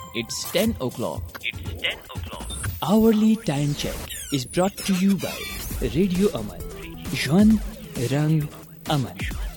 It's 10 o'clock. Hourly time check is brought to you by Radio Aman. Jwan Rang Aman.